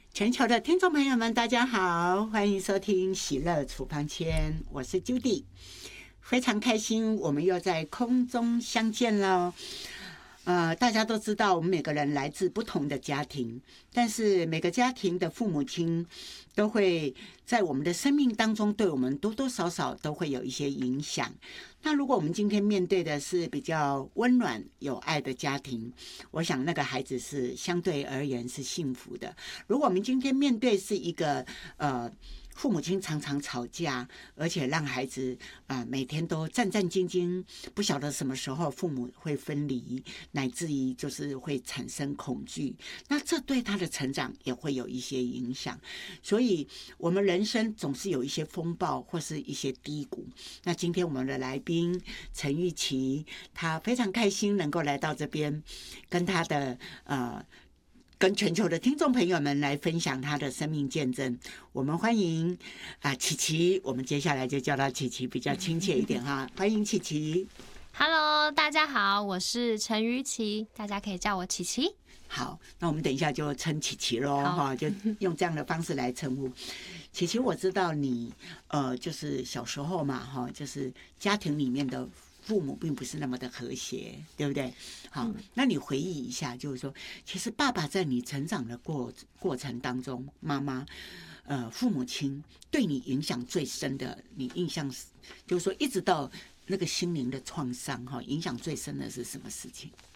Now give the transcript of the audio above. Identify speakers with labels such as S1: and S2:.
S1: 全球的听众朋友们，大家好，欢迎收听喜乐处方签，我是 Judy， 非常开心，我们又在空中相见了。大家都知道，我们每个人来自不同的家庭，但是每个家庭的父母亲都会在我们的生命当中，对我们多多少少都会有一些影响。那如果我们今天面对的是比较温暖有爱的家庭，我想那个孩子是相对而言是幸福的。如果我们今天面对是一个父母亲常常吵架，而且让孩子每天都战战兢兢，不晓得什么时候父母会分离，乃至于就是会产生恐惧，那这对他的成长也会有一些影响。所以我们人生总是有一些风暴或是一些低谷。那今天我们的来宾陈玉琪，他非常开心能够来到这边，跟他的跟全球的听众朋友们来分享他的生命见证。我们欢迎琪琪，我们接下来就叫他琪琪比较亲切一点哈。欢迎琪琪。
S2: Hello， 大家好，我是陈瑜琪，大家可以叫我琪琪。
S1: 好，那我们等一下就称琪琪咯哈，就用这样的方式来称呼。琪琪，我知道你就是小时候嘛哈，就是家庭里面的父母并不是那么的和谐，对不对？好，那你回忆一下，就是说，其实爸爸在你成长的过程当中，妈妈父母亲对你影响最深的，你印象就是说，一直到那个心灵的创伤哈，影响最深的是什么事情？